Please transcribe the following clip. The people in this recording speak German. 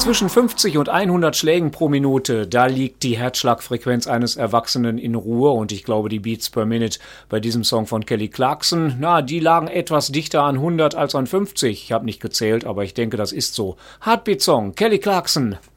Zwischen 50 und 100 Schlägen pro Minute, da liegt die Herzschlagfrequenz eines Erwachsenen in Ruhe und ich glaube, die Beats per Minute bei diesem Song von Kelly Clarkson, die lagen etwas dichter an 100 als an 50. Ich habe nicht gezählt, aber ich denke, das ist so. Heartbeat Song, Kelly Clarkson.